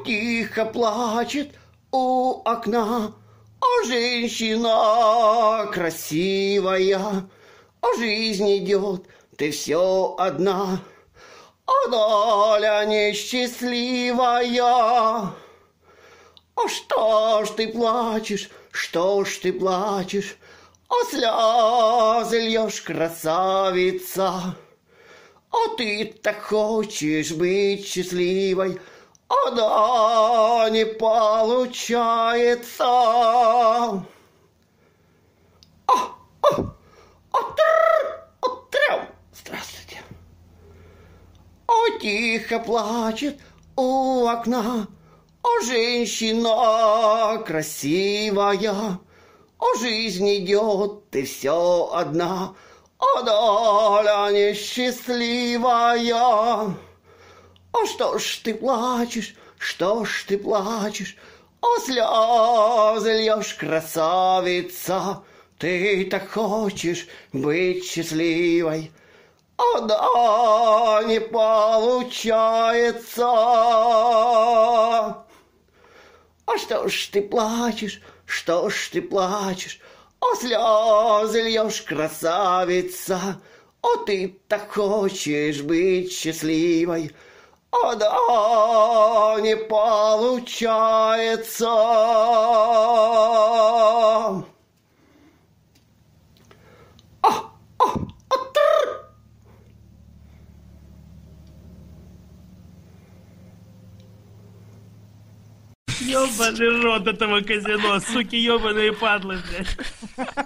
тихо плачет у окна, а женщина красивая, а жизнь идет, ты все одна, а доля несчастливая. А что ж ты плачешь, что ж ты плачешь, а слезы льешь, красавица? А ты так хочешь быть счастливой, а да не получается. Здравствуйте. Тихо плачет у окна, женщина красивая, жизнь идет, ты все одна, доля несчастливая. Что ж ты плачешь, что ж ты плачешь, слезы льешь, красавица? Ты так хочешь быть счастливой, да не получается. Что ж ты плачешь, что ж ты плачешь, слезы льешь, красавица? Ты так хочешь быть счастливой, да не получается. Ёбаный рот этого казино, суки, ёбаные падлы, блядь.